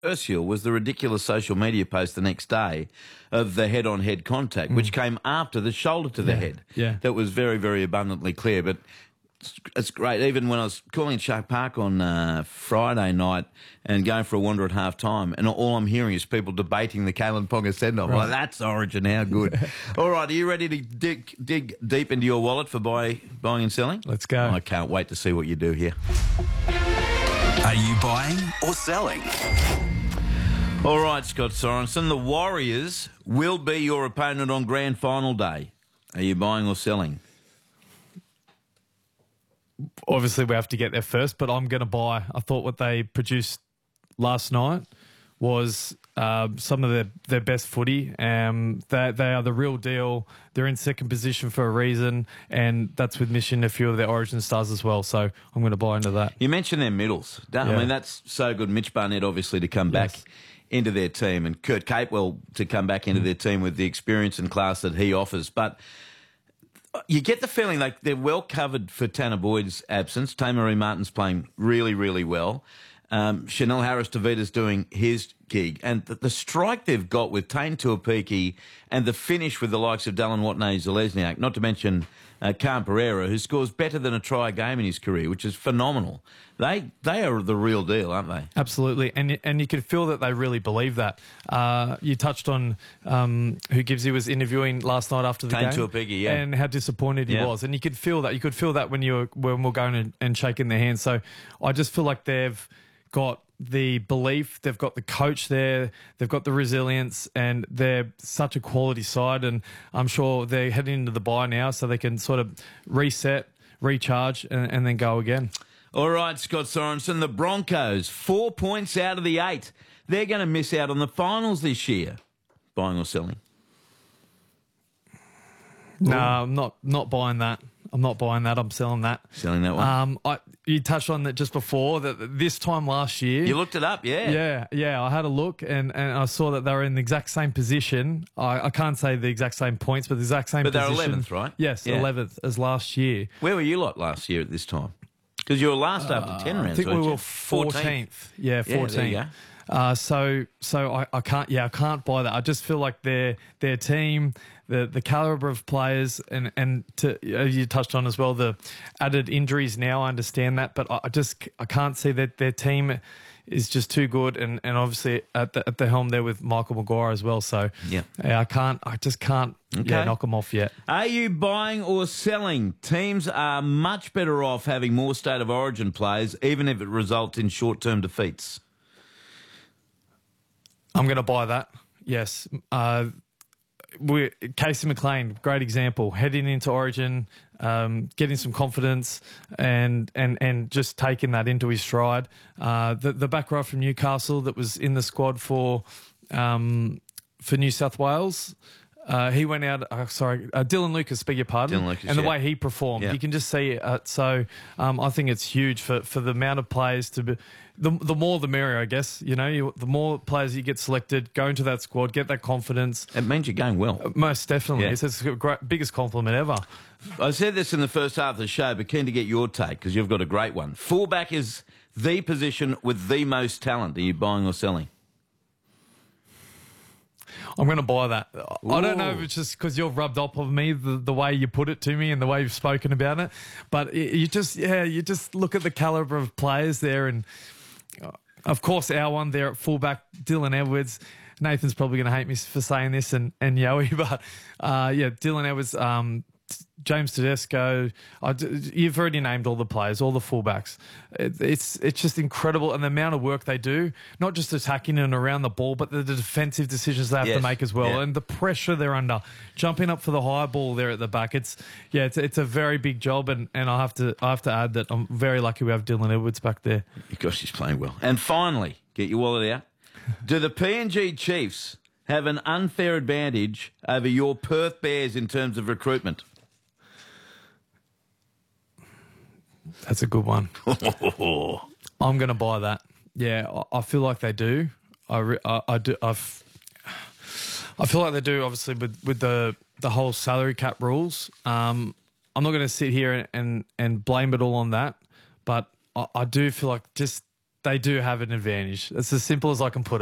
controversial was the ridiculous social media post the next day of the head-on-head contact, which came after the shoulder to the head. Yeah. That was very, very abundantly clear. But it's great. Even when I was calling Shark Park on Friday night and going for a wander at half-time, and all I'm hearing is people debating the Kalen Ponga send-off. Right. Like, that's Origin, how good. All right, are you ready to dig deep into your wallet for buying and selling? Let's go. I can't wait to see what you do here. Are you buying or selling? All right, Scott Sorensen, the Warriors will be your opponent on grand final day. Are you buying or selling? Obviously, we have to get there first, but I'm going to buy. I thought what they produced last night was some of their best footy. They are the real deal. They're in second position for a reason, and that's with missing a few of their Origin stars as well. So I'm going to buy into that. You mentioned their middles. I Yeah. mean, that's so good. Mitch Barnett, obviously, to come back into their team, and Kurt Capewell to come back into their team with the experience and class that he offers. But you get the feeling like they're well covered for Tanner Boyd's absence. Tamaree Martin's playing really, really well. Chanel Harris-Tavita's doing his gig. And the strike they've got with Tane Tuapiki and the finish with the likes of Dallin Watney-Zalesniak, not to mention Khan Pereira, who scores better than a try a game in his career, which is phenomenal. They are the real deal, aren't they? Absolutely, and you could feel that they really believe that. You touched on who Gibbsy was interviewing last night after the Tane game, Tuapiki, yeah. and how disappointed he Yeah. was, and you could feel that. You could feel that when we're going and shaking their hands. So I just feel like they've got the belief, they've got the coach there, they've got the resilience, and they're such a quality side. And I'm sure they're heading into the bye now, so they can sort of reset, recharge, and then go again. All right, Scott Sorensen, the Broncos, 4 points out of the 8. They're going to miss out on the finals this year. Buying or selling? No, I'm not buying that. I'm not buying that. I'm selling that. Selling that one? You touched on that just before, that this time last year. You looked it up, yeah. Yeah. I had a look and I saw that they were in the exact same position. I can't say the exact same points, but the exact same But they're position. 11th, right? Yes, Yeah. 11th as last year. Where were you lot last year at this time? Because you were last after 10 rounds, I think we weren't you? were 14th. Yeah, 14th. there you go. So I can't buy that. I just feel like their team, the caliber of players, and you touched on as well the added injuries now. I understand that, but I can't see that their team is just too good, and obviously at the helm there with Michael Maguire as well. So Yeah. I just can't knock them off yet. Are you buying or selling? Teams are much better off having more State of Origin players, even if it results in short-term defeats. I'm going to buy that. Yes. Casey McLean, great example. Heading into Origin, getting some confidence and just taking that into his stride. The back row from Newcastle that was in the squad for New South Wales. He went out, Dylan Lucas, beg your pardon. Dylan Lucas, and the yeah. way he performed, Yeah. you can just see it. So I think it's huge for the amount of players to be. The more the merrier, I guess. You know, the more players you get selected, go into that squad, get that confidence. It means you're going well. Most definitely. Yeah. It's the biggest compliment ever. I said this in the first half of the show, but keen to get your take because you've got a great one. Fullback is the position with the most talent. Are you buying or selling? I'm going to buy that. I don't know if Ooh. it's just because you've rubbed off of me the way you put it to me and the way you've spoken about it, but you just look at the caliber of players there, and of course our one there at fullback, Dylan Edwards. Nathan's probably going to hate me for saying this, and Yowie, but Dylan Edwards, James Tedesco. You've already named all the players, all the fullbacks. It's just incredible, and the amount of work they do, not just attacking and around the ball, but the defensive decisions they have to Yes. make as well, Yeah. and the pressure they're under, jumping up for the high ball there at the back. It's a very big job, and I have to add that I'm very lucky we have Dylan Edwards back there. Gosh, he's playing well. And finally, get your wallet out. Do the PNG Chiefs have an unfair advantage over your Perth Bears in terms of recruitment? That's a good one. I'm going to buy that. Yeah, I feel like they do. I do. I feel like they do. Obviously, with the whole salary cap rules. I'm not going to sit here and blame it all on that, but I do feel like just they do have an advantage. It's as simple as I can put it.